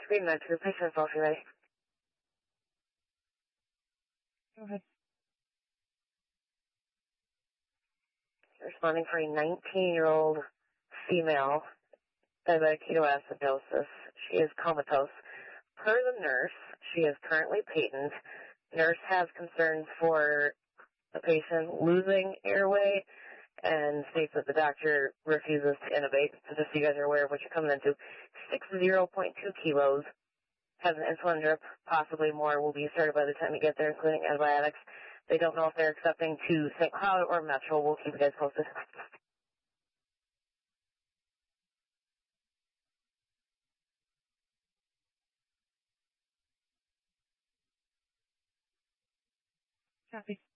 Green Med to the patient if you're ready. Go ahead. Responding for a 19-year-old female diabetic ketoacidosis. She is comatose. Per the nurse, she is currently patent. Nurse has concerns for the patient losing airway and states that the doctor refuses to intubate. So just so you guys are aware of what you're coming into. 60.2 kilos. Has an insulin drip, possibly more, will be started by the time you get there, including antibiotics. They don't know if they're accepting to St. Cloud or Metro. We'll keep you guys posted. Copy.